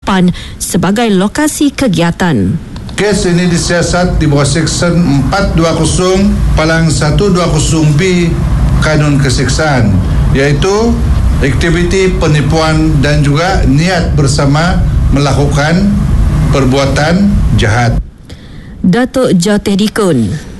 depan sebagai lokasi kegiatan. Kes ini disiasat di bawah Seksyen 420 Palang 120B Kanun Keseksaan, iaitu aktiviti penipuan dan juga niat bersama melakukan perbuatan jahat. Datuk Joteh Dikun.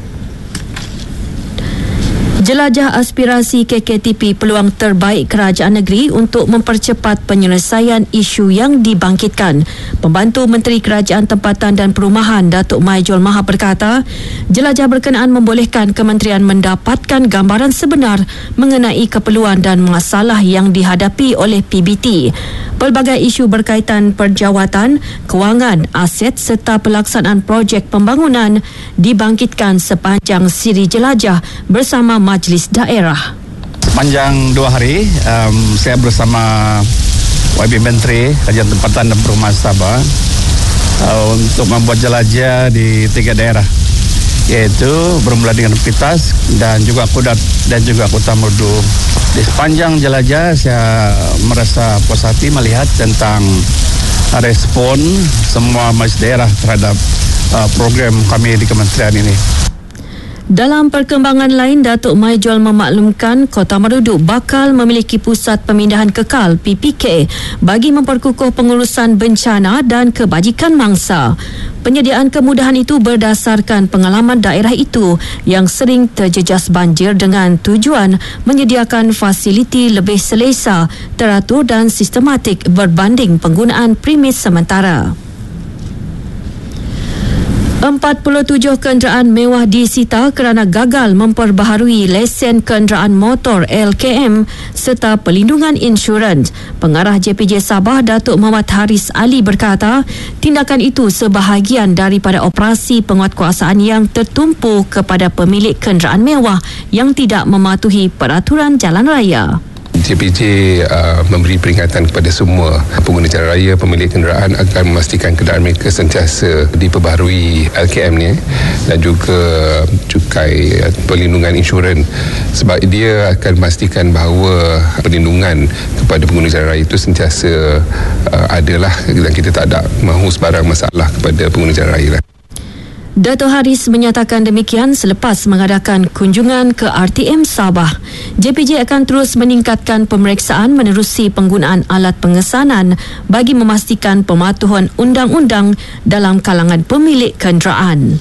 Jelajah aspirasi KKTP peluang terbaik kerajaan negeri untuk mempercepat penyelesaian isu yang dibangkitkan. Pembantu Menteri Kerajaan Tempatan dan Perumahan Datuk Maijol Maha berkata, jelajah berkenaan membolehkan kementerian mendapatkan gambaran sebenar mengenai keperluan dan masalah yang dihadapi oleh PBT. Pelbagai isu berkaitan perjawatan, kewangan, aset serta pelaksanaan projek pembangunan dibangkitkan sepanjang siri jelajah bersama Majlis Daerah. Sepanjang 2 hari, saya bersama YB Menteri Kerajaan Tempatan dan Perumahan Sabah untuk membuat jelajah di 3 daerah, iaitu bermula dengan Pitas dan juga Kudat dan juga Kota Merdu. Di sepanjang jelajah saya merasa puas hati melihat tentang respon semua majlis daerah terhadap program kami di kementerian ini. Dalam perkembangan lain, Datuk Maijol memaklumkan Kota Marudu bakal memiliki pusat pemindahan kekal PPK bagi memperkukuh pengurusan bencana dan kebajikan mangsa. Penyediaan kemudahan itu berdasarkan pengalaman daerah itu yang sering terjejas banjir dengan tujuan menyediakan fasiliti lebih selesa, teratur dan sistematik berbanding penggunaan premis sementara. 47 kenderaan mewah disita kerana gagal memperbaharui lesen kenderaan motor LKM serta pelindungan insurans. Pengarah JPJ Sabah Datuk Muhammad Haris Ali berkata, tindakan itu sebahagian daripada operasi penguatkuasaan yang tertumpu kepada pemilik kenderaan mewah yang tidak mematuhi peraturan jalan raya. JPJ memberi peringatan kepada semua pengguna jalan raya, pemilik kenderaan agar memastikan kenderaan mereka sentiasa diperbaharui LKM ni dan juga cukai perlindungan insurans, sebab dia akan memastikan bahawa perlindungan kepada pengguna jalan raya itu sentiasa adalah dan kita tak ada mahu sebarang masalah kepada pengguna jalan raya lah. Dato' Haris menyatakan demikian selepas mengadakan kunjungan ke RTM Sabah. JPJ akan terus meningkatkan pemeriksaan menerusi penggunaan alat pengesanan bagi memastikan pematuhan undang-undang dalam kalangan pemilik kenderaan.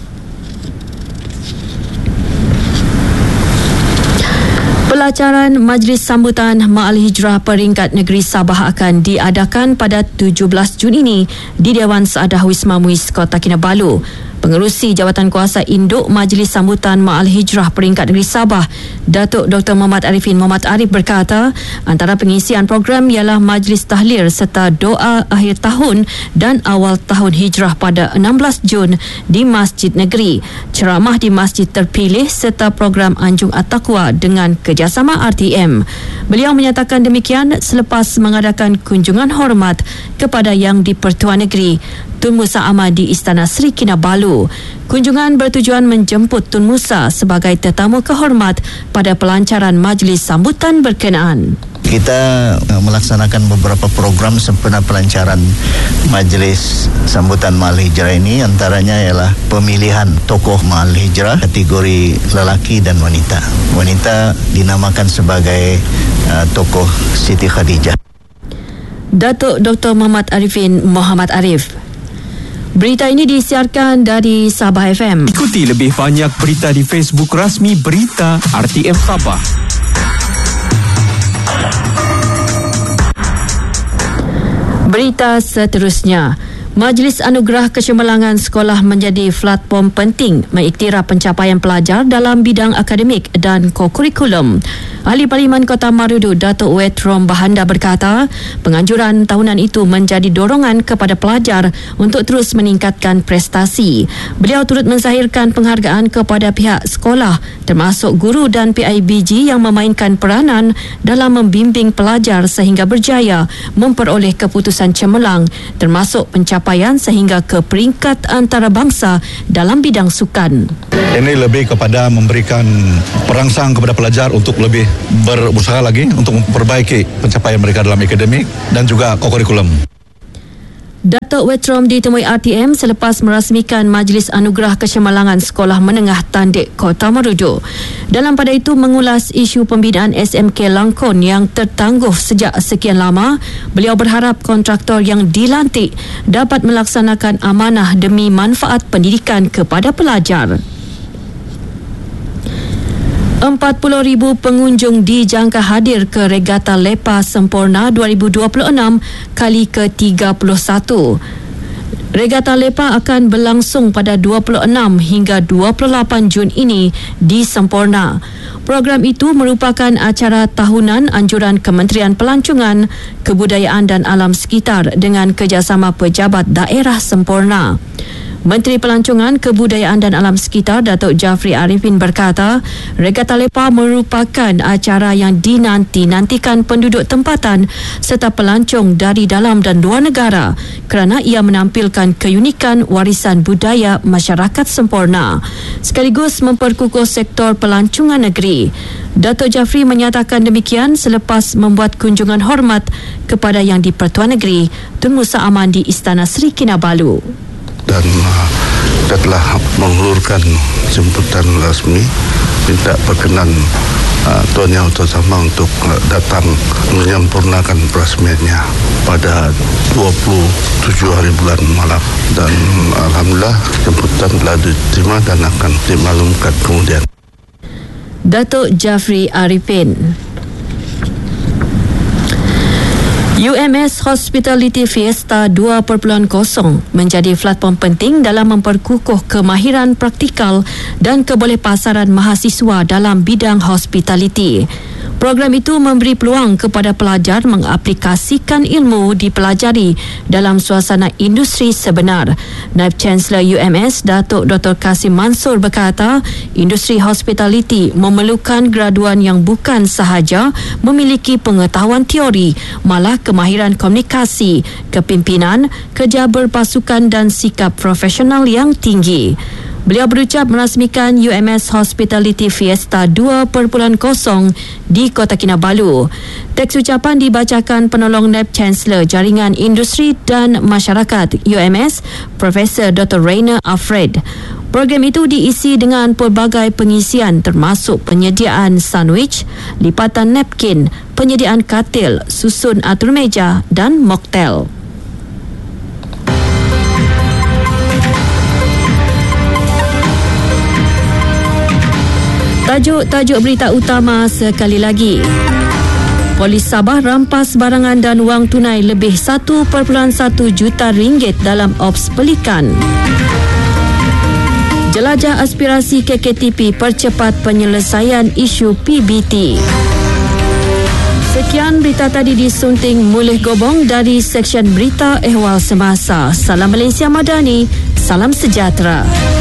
Pelacaran Majlis Sambutan Ma'al Hijrah Peringkat Negeri Sabah akan diadakan pada 17 Jun ini di Dewan Seadah Wisma Muiz Kota Kinabalu. Pengerusi Jawatan Kuasa Induk Majlis Sambutan Ma'al Hijrah Peringkat Negeri Sabah, Datuk Dr. Muhammad Arifin Muhammad Arif berkata, antara pengisian program ialah majlis tahlir serta doa akhir tahun dan awal tahun hijrah pada 16 Jun di Masjid Negeri, ceramah di masjid terpilih serta program Anjung At-Taqwa dengan kerjasama RTM. Beliau menyatakan demikian selepas mengadakan kunjungan hormat kepada Yang di-Pertuan Negeri Tun Musa Ahmad di Istana Sri Kinabalu. Kunjungan bertujuan menjemput Tun Musa sebagai tetamu kehormat pada pelancaran majlis sambutan berkenaan. Kita melaksanakan beberapa program sempena pelancaran Majlis Sambutan Ma'al Hijrah ini, antaranya ialah pemilihan tokoh Ma'al Hijrah kategori lelaki dan wanita. Wanita dinamakan sebagai tokoh Siti Khadijah. Datuk Dr. Muhammad Arifin Muhammad Arif. Berita ini disiarkan dari Sabah FM. Ikuti lebih banyak berita di Facebook rasmi Berita RTM Sabah. Berita seterusnya. Majlis Anugerah Kecemerlangan Sekolah menjadi platform penting mengiktiraf pencapaian pelajar dalam bidang akademik dan kokurikulum. Ahli Parlimen Kota Marudu Datuk Wetrom Bahanda berkata, penganjuran tahunan itu menjadi dorongan kepada pelajar untuk terus meningkatkan prestasi. Beliau turut menzahirkan penghargaan kepada pihak sekolah termasuk guru dan PIBG yang memainkan peranan dalam membimbing pelajar sehingga berjaya memperoleh keputusan cemerlang termasuk pencapaian sehingga ke peringkat antarabangsa dalam bidang sukan. Ini lebih kepada memberikan perangsang kepada pelajar untuk lebih berusaha lagi untuk memperbaiki pencapaian mereka dalam akademik dan juga kokurikulum. Datuk Wetrom ditemui RTM selepas merasmikan Majlis Anugerah Kecemerlangan Sekolah Menengah Tandik Kota Marudu. Dalam pada itu mengulas isu pembinaan SMK Langkon yang tertangguh sejak sekian lama, beliau berharap kontraktor yang dilantik dapat melaksanakan amanah demi manfaat pendidikan kepada pelajar. 40,000 pengunjung dijangka hadir ke Regata Lepa Sempurna 2026 kali ke-31. Regata Lepa akan berlangsung pada 26 hingga 28 Jun ini di Sempurna. Program itu merupakan acara tahunan anjuran Kementerian Pelancongan, Kebudayaan dan Alam Sekitar dengan kerjasama pejabat daerah Sempurna. Menteri Pelancongan, Kebudayaan dan Alam Sekitar Datuk Jafri Arifin berkata, Regata Lepa merupakan acara yang dinanti-nantikan penduduk tempatan serta pelancong dari dalam dan luar negara kerana ia menampilkan keunikan warisan budaya masyarakat Sempurna sekaligus memperkukuh sektor pelancongan negeri. Datuk Jafri menyatakan demikian selepas membuat kunjungan hormat kepada Yang di-Pertuan Negeri Tun Musa Aman di Istana Sri Kinabalu. Dan kita telah mengulurkan jemputan rasmi minta perkenan Tuan Yang Utama untuk datang menyempurnakan perasmiannya pada 27 hari bulan Malam, dan alhamdulillah jemputan telah diterima dan akan dimaklumkan kemudian. Datuk Jafri Arifin. UMS Hospitality Fiesta 2.0 menjadi platform penting dalam memperkukuh kemahiran praktikal dan kebolehpasaran mahasiswa dalam bidang hospitality. Program itu memberi peluang kepada pelajar mengaplikasikan ilmu dipelajari dalam suasana industri sebenar. Naib Chancellor UMS Datuk Dr. Kasim Mansur berkata, industri hospitality memerlukan graduan yang bukan sahaja memiliki pengetahuan teori, malah kemahiran komunikasi, kepimpinan, kerja berpasukan dan sikap profesional yang tinggi. Beliau berucap merasmikan UMS Hospitality Fiesta 2.0 di Kota Kinabalu. Teks ucapan dibacakan penolong Naib Chancellor Jaringan Industri dan Masyarakat UMS, Profesor Dr. Rainer Alfred. Program itu diisi dengan pelbagai pengisian termasuk penyediaan sandwich, lipatan napkin, penyediaan katil, susun atur meja dan moktel. Tajuk berita utama sekali lagi. Polis Sabah rampas barangan dan wang tunai lebih 1.1 juta ringgit dalam ops pelikan. Jelajah aspirasi KKTP percepat penyelesaian isu PBT. Sekian berita tadi disunting Mulih Gobong dari Seksyen Berita Ehwal Semasa. Salam Malaysia Madani, salam sejahtera.